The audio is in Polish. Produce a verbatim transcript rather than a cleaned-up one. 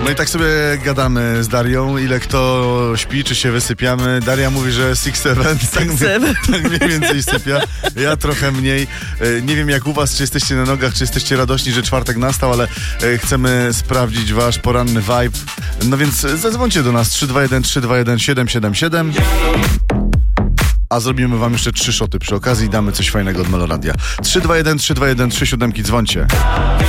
No i tak sobie gadamy z Darią, ile kto śpi, czy się wysypiamy. Daria mówi, że six seven, tak, tak mniej więcej sypia. Ja trochę mniej. Nie wiem jak u was, czy jesteście na nogach, czy jesteście radośni, że czwartek nastał, ale chcemy sprawdzić wasz poranny vibe. No więc zadzwońcie do nas trzy dwa jeden trzy dwa jeden siedem siedem siedem. A zrobimy wam jeszcze trzy szoty przy okazji i damy coś fajnego od Meloradia. trzy dwa jeden trzy dwa jeden trzy siedem, dzwońcie.